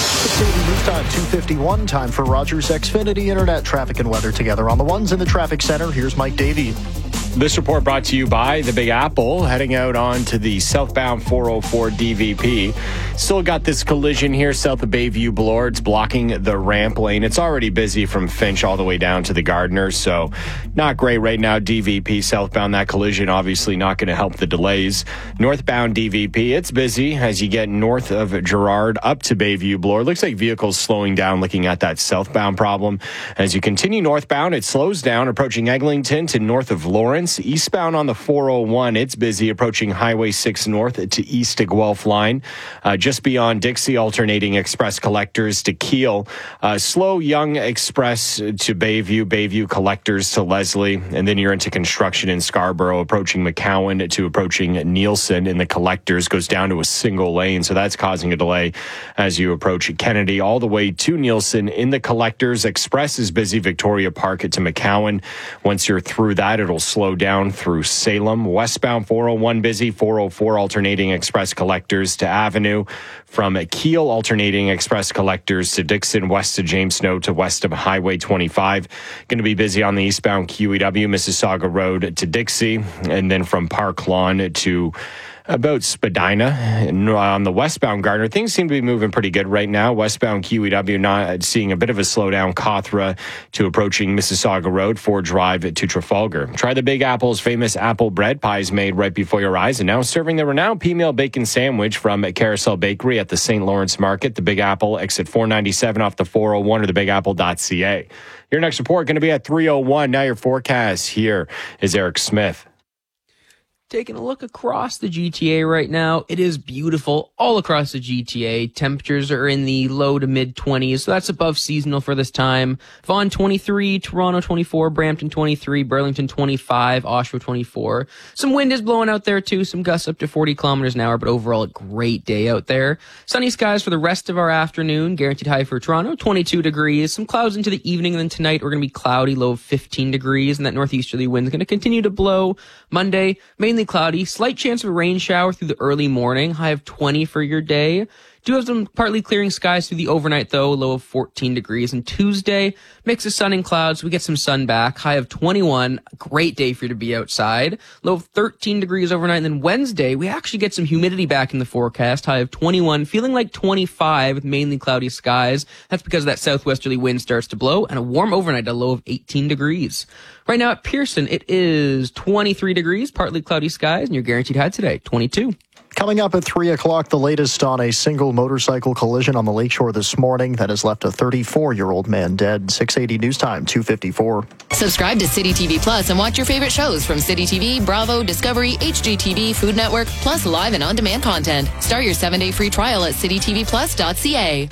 680 News Time, 2:51. Time for Rogers Xfinity Internet traffic and weather together on the ones in the traffic center. Here's Mike Davey. This report brought to you by the Big Apple, heading out onto the southbound 404 DVP. Still got this collision here south of Bayview Bloor. It's blocking the ramp lane. It's already busy from Finch all the way down to the Gardner, so not great right now. DVP southbound, that collision obviously not going to help the delays. Northbound DVP, it's busy as you get north of Gerard up to Bayview Bloor. Looks like vehicles slowing down looking at that southbound problem. As you continue northbound, it slows down approaching Eglinton to north of Lawrence. Eastbound on the 401, it's busy approaching Highway 6 north to east to Guelph line. Just beyond Dixie, alternating express collectors to Kiel. Slow Young Express to Bayview collectors to Leslie. And then you're into construction in Scarborough, approaching McCowan to approaching Nielsen in the collectors. Goes down to a single lane, so that's causing a delay as you approach Kennedy all the way to Nielsen in the collectors. Express is busy Victoria Park to McCowan. Once you're through that, it'll slow down through Salem. Westbound 401 busy, 404 alternating express collectors to Avenue. From Kiel, alternating express collectors to Dixon, west to James Snow to west of Highway 25. Going to be busy on the eastbound QEW, Mississauga Road to Dixie, and then from Park Lawn to about Spadina. And on the westbound Gardner, things seem to be moving pretty good right now. Westbound QEW not seeing a bit of a slowdown. Cothra to approaching Mississauga Road, Ford Drive to Trafalgar. Try the Big Apple's famous apple bread pies made right before your eyes, and now serving the renowned P-Meal Bacon Sandwich from Carousel Bakery at the St. Lawrence Market. The Big Apple, exit 497 off the 401 or thebigapple.ca. Your next report going to be at 3:01. Now your forecast. Here is Eric Smith. Taking a look across the GTA right now, it is beautiful all across the GTA. Temperatures are in the low to mid 20s, so that's above seasonal for this time. Vaughan 23, Toronto 24, Brampton 23, Burlington 25, Oshawa 24. Some wind is blowing out there too, some gusts up to 40 kilometers an hour, but overall a great day out there. Sunny skies for the rest of our afternoon. Guaranteed high for Toronto, 22 degrees. Some clouds into the evening, and then tonight we're going to be cloudy, low of 15 degrees, and that northeasterly wind is going to continue to blow. Monday, mainly cloudy, slight chance of a rain shower through the early morning, high of 20 for your day. Do have some partly clearing skies through the overnight though, low of 14 degrees. And Tuesday, mix of sun and clouds, we get some sun back, high of 21, great day for you to be outside, low of 13 degrees overnight. And then Wednesday, we actually get some humidity back in the forecast, high of 21, feeling like 25 with mainly cloudy skies. That's because that southwesterly wind starts to blow, and a warm overnight, a low of 18 degrees. Right now at Pearson, it is 23 degrees, partly cloudy skies, and your guaranteed high today, 22. Coming up at 3 o'clock, the latest on a single motorcycle collision on the lakeshore this morning that has left a 34-year-old man dead. 680 News Time, 2:54. Subscribe to City TV Plus and watch your favorite shows from City TV, Bravo, Discovery, HGTV, Food Network, plus live and on-demand content. Start your 7-day free trial at citytvplus.ca.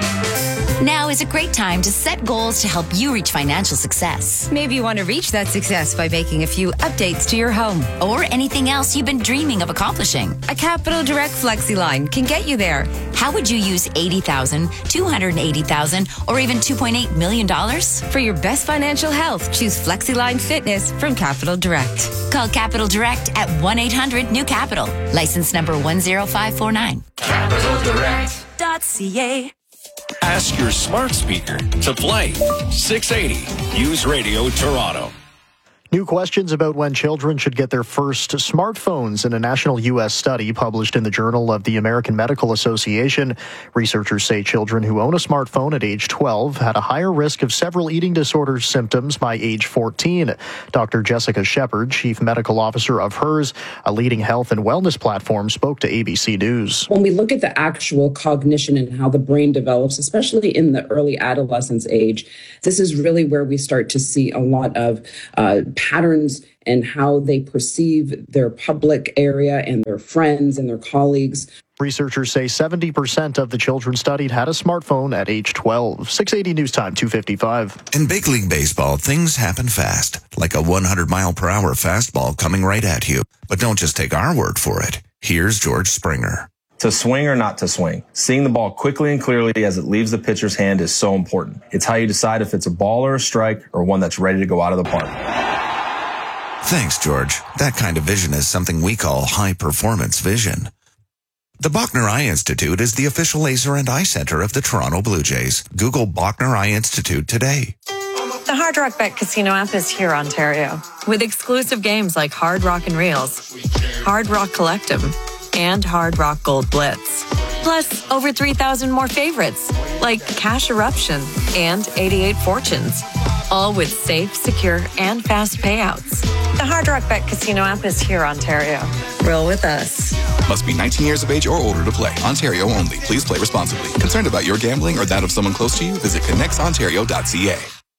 Now is a great time to set goals to help you reach financial success. Maybe you want to reach that success by making a few updates to your home. Or anything else you've been dreaming of accomplishing. A Capital Direct FlexiLine can get you there. How would you use $80,000, $280,000, or even $2.8 million? For your best financial health, choose FlexiLine Fitness from Capital Direct. Call Capital Direct at 1-800-NEW-CAPITAL. License number 10549. CapitalDirect.ca. Ask your smart speaker to play 680 News Radio Toronto. New questions about when children should get their first smartphones in a national U.S. study published in the Journal of the American Medical Association. Researchers say children who own a smartphone at age 12 had a higher risk of several eating disorder symptoms by age 14. Dr. Jessica Shepard, Chief Medical Officer of HERS, a leading health and wellness platform, spoke to ABC News. When we look at the actual cognition and how the brain develops, especially in the early adolescence age, this is really where we start to see a lot of patterns and how they perceive their public area and their friends and their colleagues. Researchers say 70% of the children studied had a smartphone at age 12. 680 News Time, 2:55. In big league baseball, things happen fast, like a 100-mile-per-hour fastball coming right at you. But don't just take our word for it. Here's George Springer. To swing or not to swing, seeing the ball quickly and clearly as it leaves the pitcher's hand is so important. It's how you decide if it's a ball or a strike or one that's ready to go out of the park. Thanks, George. That kind of vision is something we call high-performance vision. The Bachner Eye Institute is the official laser and eye center of the Toronto Blue Jays. Google Bachner Eye Institute today. The Hard Rock Bet Casino app is here, Ontario, with exclusive games like Hard Rock and Reels, Hard Rock Collective, and Hard Rock Gold Blitz. Plus, over 3,000 more favorites, like Cash Eruption and 88 Fortunes. All with safe, secure, and fast payouts. The Hard Rock Bet Casino app is here, Ontario. Roll with us. Must be 19 years of age or older to play. Ontario only. Please play responsibly. Concerned about your gambling or that of someone close to you? Visit connectsontario.ca.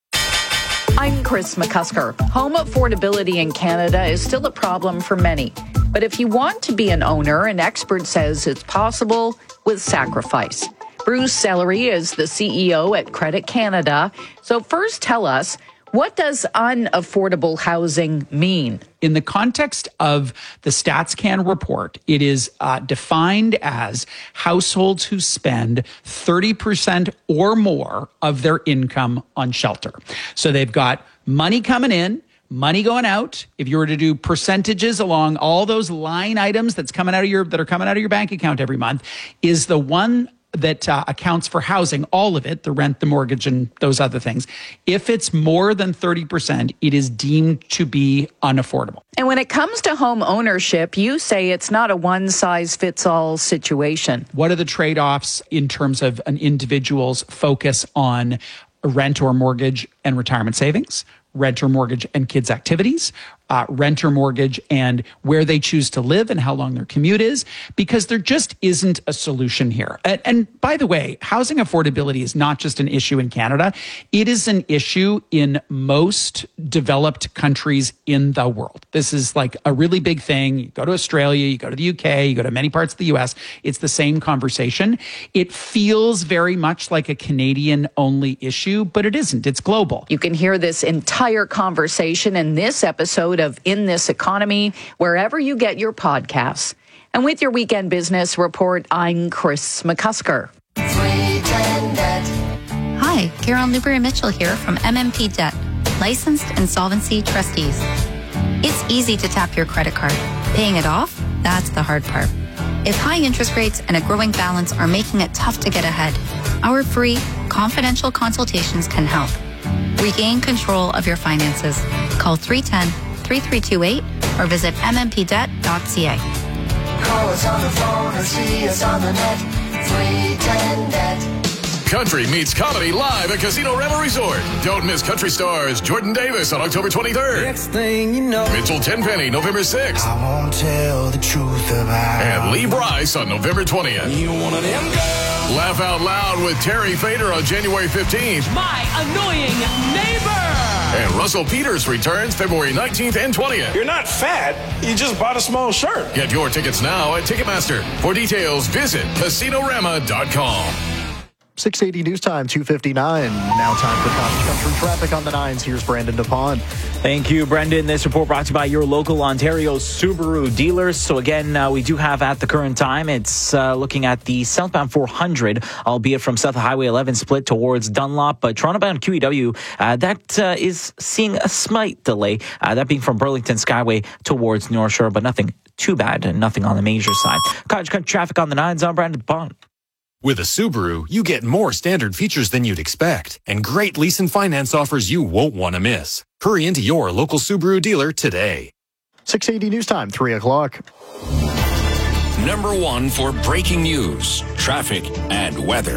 I'm Chris McCusker. Home affordability in Canada is still a problem for many. But if you want to be an owner, an expert says it's possible with sacrifice. Bruce Sellery is the CEO at Credit Canada. So first tell us, what does unaffordable housing mean? In the context of the StatsCan report, it is defined as households who spend 30% or more of their income on shelter. So they've got money coming in, money going out. If you were to do percentages along all those line items that are coming out of your bank account every month, is the one that accounts for housing, all of it, the rent, the mortgage, and those other things. If it's more than 30%, it is deemed to be unaffordable. And when it comes to home ownership, you say it's not a one-size-fits-all situation. What are the trade-offs in terms of an individual's focus on rent or mortgage and retirement savings, rent or mortgage and kids' activities, rent or mortgage and where they choose to live and how long their commute is, because there just isn't a solution here. And by the way, housing affordability is not just an issue in Canada. It is an issue in most developed countries in the world. This is like a really big thing. You go to Australia, you go to the UK, you go to many parts of the US, it's the same conversation. It feels very much like a Canadian-only issue, but it isn't. It's global. You can hear this entire conversation in this episode of In This Economy, wherever you get your podcasts. And with your Weekend Business Report, I'm Chris McCusker. Hi, Carol Newberry Mitchell here from MMP Debt, licensed insolvency trustees. It's easy to tap your credit card. Paying it off, that's the hard part. If high interest rates and a growing balance are making it tough to get ahead, our free, confidential consultations can help. Regain control of your finances. Call 310-3328 or visit mmpdebt.ca. Call us on the phone or see us on the net. 310 Debt. Country meets comedy live at Casino Rebel Resort. Don't miss country stars Jordan Davis on October 23rd. Next thing you know, Mitchell Tenpenny November 6th. I won't tell the truth about. And Lee Bryce on November 20th. You one of them girls. Laugh out loud with Terry Fader on January 15th. My annoying neighbor. And Russell Peters returns February 19th and 20th. You're not fat. You just bought a small shirt. Get your tickets now at Ticketmaster. For details, visit CasinoRama.com. 680 News Time, 2:59. Now time for country traffic on the 9s. Here's Brandon DePond. Thank you, Brendan. This report brought to you by your local Ontario Subaru dealers. So again, we do have at the current time, it's looking at the southbound 400, albeit from South Highway 11 split towards Dunlop. But Toronto-bound QEW, that is seeing a slight delay, that being from Burlington Skyway towards North Shore, but nothing too bad and nothing on the major side. Country traffic on the 9s. I'm Brandon DePond. With a Subaru, you get more standard features than you'd expect, and great lease and finance offers you won't want to miss. Hurry into your local Subaru dealer today. 680 News Time, 3 o'clock. Number 1 for breaking news, traffic, and weather.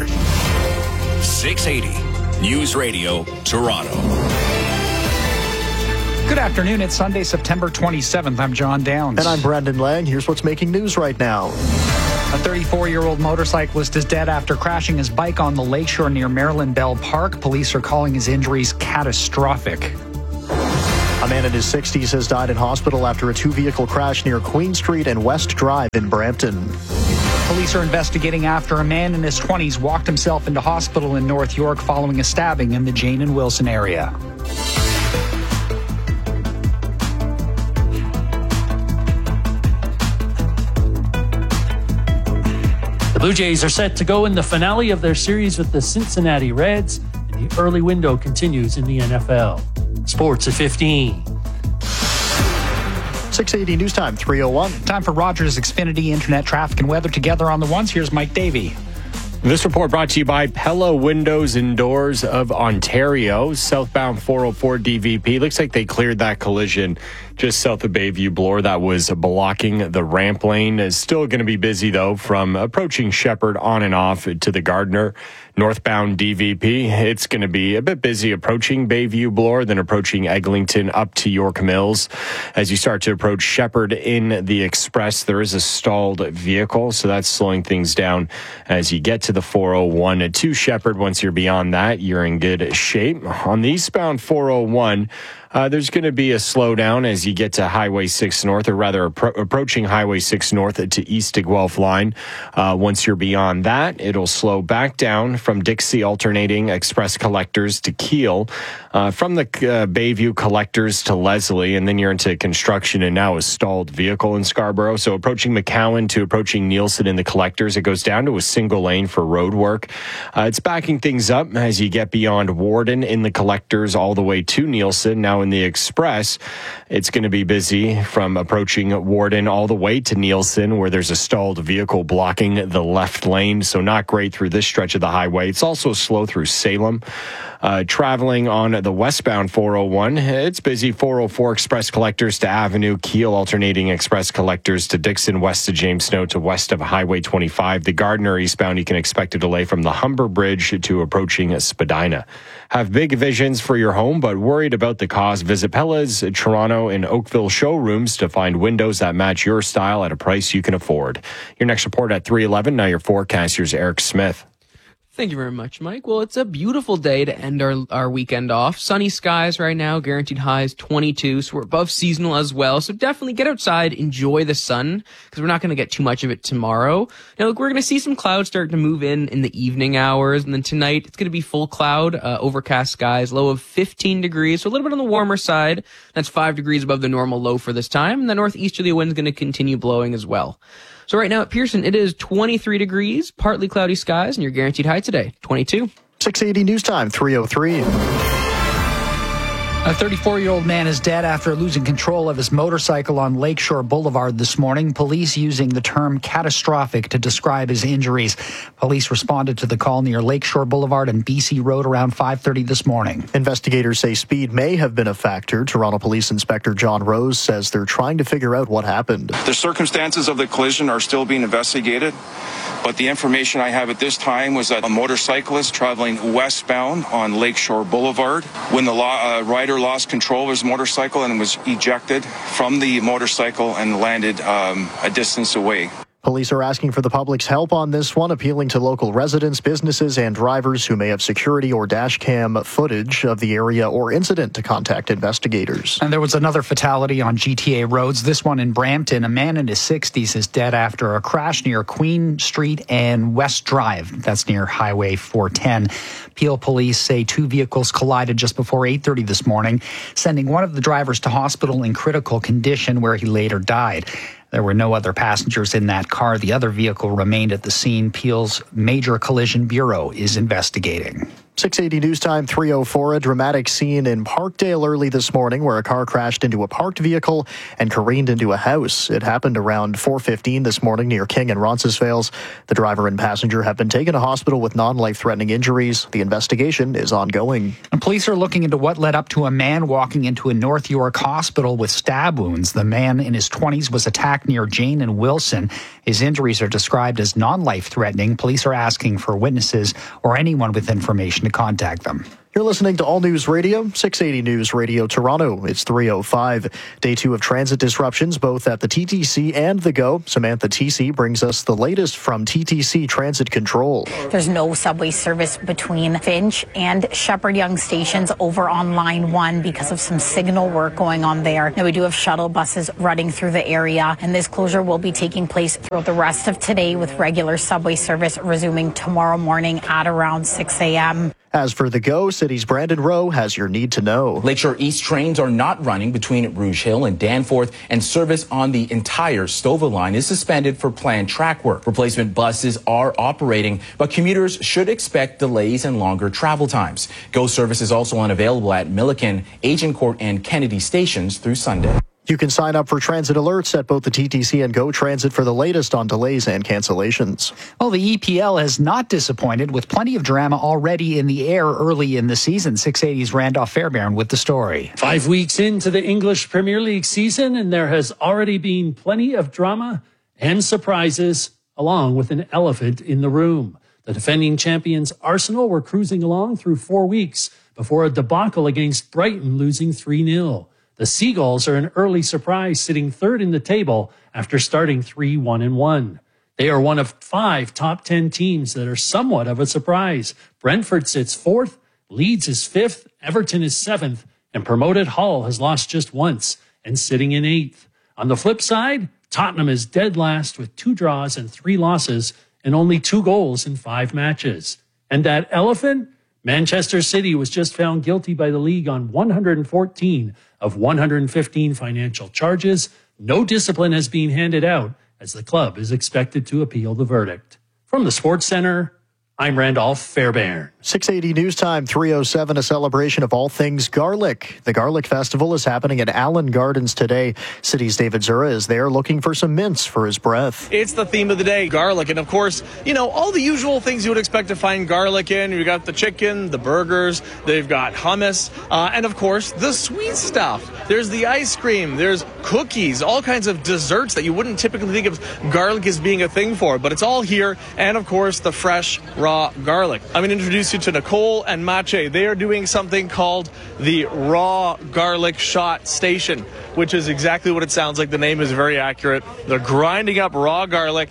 680 News Radio, Toronto. Good afternoon. It's Sunday, September 27th. I'm John Downs. And I'm Brendan Lang. Here's what's making news right now. A 34-year-old motorcyclist is dead after crashing his bike on the lakeshore near Maryland Bell Park. Police are calling his injuries catastrophic. A man in his 60s has died in hospital after a two-vehicle crash near Queen Street and West Drive in Brampton. Police are investigating after a man in his 20s walked himself into hospital in North York following a stabbing in the Jane and Wilson area. The Blue Jays are set to go in the finale of their series with the Cincinnati Reds, and the early window continues in the NFL. Sports at 15. 680 News Time, 3:01. Time for Rogers Xfinity Internet Traffic and Weather together on the ones. Here's Mike Davey. This report brought to you by Pella Windows and Doors of Ontario. Southbound 404 DVP. Looks like they cleared that collision just south of Bayview Bloor that was blocking the ramp lane. Is still going to be busy, though, from approaching Shepherd on and off to the Gardner. Northbound DVP, it's going to be a bit busy approaching Bayview Bloor, then approaching Eglinton up to York Mills. As you start to approach Shepherd in the Express, there is a stalled vehicle, so that's slowing things down as you get to the 401 to Shepherd. Once you're beyond that, you're in good shape. On the eastbound 401, there's going to be a slowdown as you get to Highway 6 North, or rather approaching Highway 6 North to East to Guelph line. Once you're beyond that, it'll slow back down from Dixie alternating Express Collectors to Keele, from the Bayview Collectors to Leslie, and then you're into construction and now a stalled vehicle in Scarborough. So approaching McCowan to approaching Nielsen in the Collectors, it goes down to a single lane for road work. It's backing things up as you get beyond Warden in the Collectors all the way to Nielsen. Now in the Express, it's going to be busy from approaching Warden all the way to Nielsen, where there's a stalled vehicle blocking the left lane. So not great through this stretch of the highway. It's also slow through Salem. Traveling on the westbound 401, it's busy. 404 Express Collectors to Avenue, Keele alternating Express Collectors to Dixon, west to James Snow to west of Highway 25. The Gardner eastbound, you can expect a delay from the Humber Bridge to approaching Spadina. Have big visions for your home, but worried about the cost? Visit Pella's Toronto and Oakville showrooms to find windows that match your style at a price you can afford. Your next report at 3:11. Now your forecast. Here's Eric Smith. Thank you very much, Mike. Well, it's a beautiful day to end our weekend off. Sunny skies right now, guaranteed highs 22, so we're above seasonal as well. So definitely get outside, enjoy the sun, because we're not going to get too much of it tomorrow. Now, look, we're going to see some clouds start to move in the evening hours, and then tonight it's going to be full cloud, overcast skies, low of 15 degrees, so a little bit on the warmer side. That's 5 degrees above the normal low for this time, and the northeasterly wind is going to continue blowing as well. So right now at Pearson, it is 23 degrees, partly cloudy skies, and your guaranteed high today, 22. 680 News Time, 3:03. A 34-year-old man is dead after losing control of his motorcycle on Lakeshore Boulevard this morning. Police using the term catastrophic to describe his injuries. Police responded to the call near Lakeshore Boulevard and BC Road around 5:30 this morning. Investigators say speed may have been a factor. Toronto Police Inspector John Rose says they're trying to figure out what happened. The circumstances of the collision are still being investigated, but the information I have at this time was that a motorcyclist traveling westbound on Lakeshore Boulevard, when the rider lost control of his motorcycle and was ejected from the motorcycle and landed a distance away. Police are asking for the public's help on this one, appealing to local residents, businesses, and drivers who may have security or dash cam footage of the area or incident to contact investigators. And there was another fatality on GTA roads, this one in Brampton. A man in his 60s is dead after a crash near Queen Street and West Drive. That's near Highway 410. Peel police say two vehicles collided just before 8:30 this morning, sending one of the drivers to hospital in critical condition where he later died. There were no other passengers in that car. The other vehicle remained at the scene. Peel's Major Collision Bureau is investigating. 680 News Time 3:04, a dramatic scene in Parkdale early this morning where a car crashed into a parked vehicle and careened into a house. It happened around 4:15 this morning near King and Roncesvalles. The driver and passenger have been taken to hospital with non-life-threatening injuries. The investigation is ongoing. And police are looking into what led up to a man walking into a North York hospital with stab wounds. The man in his 20s was attacked near Jane and Wilson. His injuries are described as non-life-threatening. Police are asking for witnesses or anyone with information to contact them. You're listening to All News Radio, 680 News Radio Toronto. It's 3:05. Day 2 of transit disruptions, both at the TTC and the GO. Samantha TC brings us the latest from TTC Transit Control. There's no subway service between Finch and Shepherd Young stations over on Line 1 because of some signal work going on there. Now, we do have shuttle buses running through the area, and this closure will be taking place throughout the rest of today, with regular subway service resuming tomorrow morning at around 6 a.m. As for the GO, City's Brandon Rowe has your need to know. Lakeshore East trains are not running between Rouge Hill and Danforth, and service on the entire Stouffville line is suspended for planned track work. Replacement buses are operating, but commuters should expect delays and longer travel times. GO service is also unavailable at Milliken, Agincourt, and Kennedy stations through Sunday. You can sign up for transit alerts at both the TTC and GO Transit for the latest on delays and cancellations. Well, the EPL has not disappointed, with plenty of drama already in the air early in the season. 680's Randolph Fairbairn with the story. 5 weeks into the English Premier League season, and there has already been plenty of drama and surprises, along with an elephant in the room. The defending champions Arsenal were cruising along through 4 weeks before a debacle against Brighton, losing 3-0. The Seagulls are an early surprise, sitting third in the table after starting 3-1-1. They are one of 5 top 10 teams that are somewhat of a surprise. Brentford sits 4th, Leeds is 5th, Everton is 7th, and promoted Hull has lost just once and sitting in 8th. On the flip side, Tottenham is dead last with 2 draws and 3 losses and only 2 goals in 5 matches. And that elephant? Manchester City was just found guilty by the league on 114 of 115 financial charges. No discipline has been handed out, as the club is expected to appeal the verdict. From the Sports Center, I'm Randolph Fairbairn. 680 News Time 3:07, a celebration of all things garlic. The Garlic Festival is happening at Allen Gardens today. City's David Zura is there looking for some mints for his breath. It's the theme of the day, garlic. And of course, you know, all the usual things you would expect to find garlic in. You've got the chicken, the burgers, they've got hummus, and of course, the sweet stuff. There's the ice cream, there's cookies, all kinds of desserts that you wouldn't typically think of garlic as being a thing for, but it's all here. And of course, the fresh, raw garlic. I'm going to introduce you to Nicole and Mache. They are doing something called the Raw Garlic Shot Station, which is exactly what it sounds like. The name is very accurate. They're grinding up raw garlic,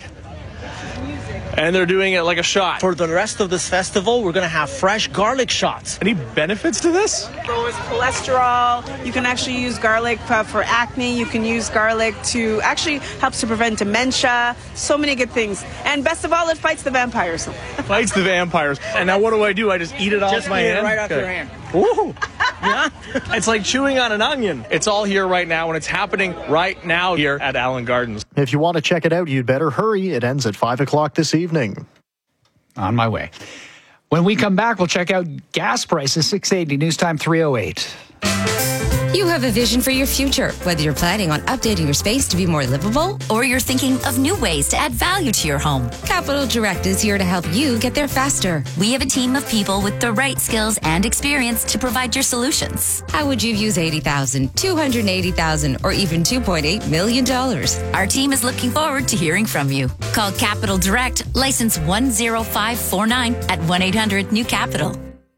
and they're doing it like a shot. For the rest of this festival, we're going to have fresh garlic shots. Any benefits to this? Lowers cholesterol. You can actually use garlic for acne. You can use garlic to actually helps to prevent dementia. So many good things. And best of all, it fights the vampires. Fights the vampires. And now what do? I just eat it off my hand? Right off your hand. Ooh. Yeah. It's like chewing on an onion. It's all here right now, and it's happening right now here at Allen Gardens. If you want to check it out, you'd better hurry. It ends at 5 o'clock this evening. On my way. When we come back, we'll check out gas prices. 680 News Time 3:08. You have a vision for your future, whether you're planning on updating your space to be more livable or you're thinking of new ways to add value to your home. Capital Direct is here to help you get there faster. We have a team of people with the right skills and experience to provide your solutions. How would you use $80,000, $280,000, or even $2.8 million? Our team is looking forward to hearing from you. Call Capital Direct, license 10549 at 1-800-NEW-CAPITAL.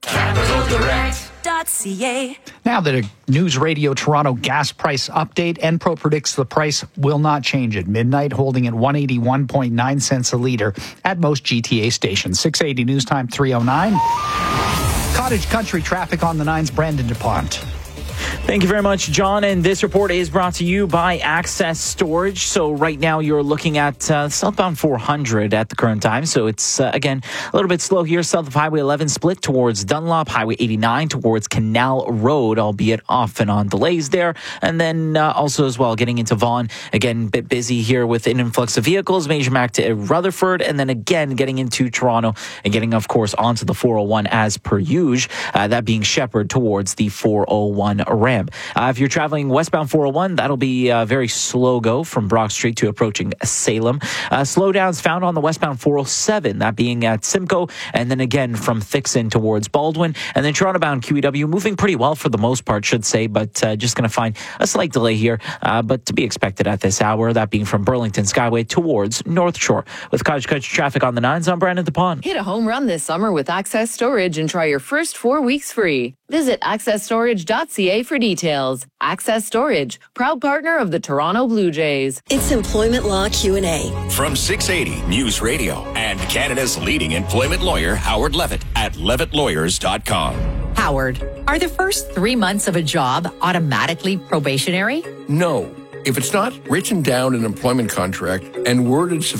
CapitalDirect.ca. Now that a News Radio Toronto gas price update, Enpro predicts the price will not change at midnight, holding at 181.9 cents a litre at most GTA stations. 680 News Time 3:09. Cottage Country traffic on the 9's Brandon DuPont. Thank you very much, John. And this report is brought to you by Access Storage. So right now you're looking at southbound 400 at the current time. So it's, again, a little bit slow here. South of Highway 11 split towards Dunlop, Highway 89 towards Canal Road, albeit off and on delays there. And then also as well, getting into Vaughan, again, a bit busy here with an influx of vehicles. Major Mac to Rutherford. And then again, getting into Toronto and getting, of course, onto the 401 as per usual. That being Shepherd towards the 401 ramp. If you're traveling westbound 401, that'll be a very slow go from Brock Street to approaching Salem. Slowdowns found on the westbound 407, that being at Simcoe, and then again from Thixon towards Baldwin. And then Toronto-bound QEW moving pretty well for the most part, should say, but just going to find a slight delay here, but to be expected at this hour, that being from Burlington Skyway towards North Shore. With Cottage Country traffic on the 9s, I'm Brandon DePon. Hit a home run this summer with Access Storage and try your first 4 weeks free. Visit accessstorage.ca for details. Access Storage, proud partner of the Toronto Blue Jays. It's Employment Law Q&A. From 680 News Radio and Canada's leading employment lawyer, Howard Levitt at levittlawyers.com. Howard, are the first 3 months of a job automatically probationary? No. If it's not written down in an employment contract and worded